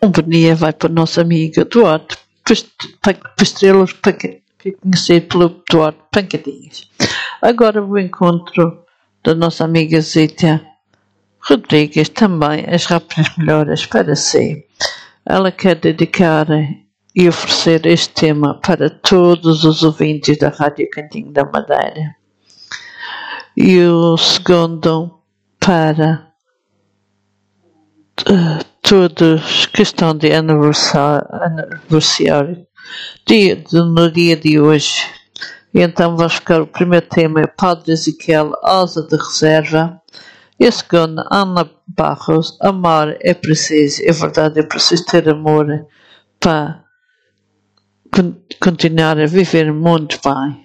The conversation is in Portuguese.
bom dia vai para a nossa amiga Duarte Estrelas, para conhecer pelo Duarte Pancadinhas. Agora o encontro da nossa amiga Zítia Rodrigues, também as rápidas melhoras para si. Ela quer dedicar e oferecer este tema para todos os ouvintes da Rádio Cantinho da Madeira. E o segundo para todos que estão de aniversário no dia de hoje. E então vamos ficar, o primeiro tema é Padre Ezequiel, Asa de Reserva. E o segundo, Ana Barros, amar é preciso, é verdade, é preciso ter amor para continuar a viver muito bem.